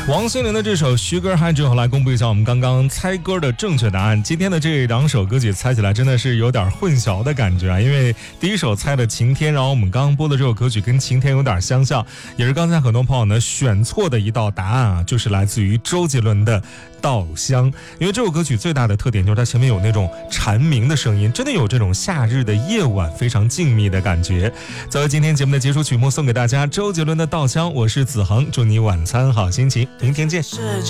王心凌的这首《Sugar High》之后，来公布一下我们刚刚猜歌的正确答案。今天的这两首歌曲猜起来真的是有点混淆的感觉啊，因为第一首猜的晴天，然后我们刚刚播的这首歌曲跟晴天有点相像，也是刚才很多朋友呢选错的一道答案啊，就是来自于周杰伦的《稻香》。因为这首歌曲最大的特点就是它前面有那种蝉鸣的声音，真的有这种夏日的夜晚非常静谧的感觉。作为今天节目的结束曲目，送给大家周杰伦的《稻香》，我是子恒，祝你晚餐好心情，明天见。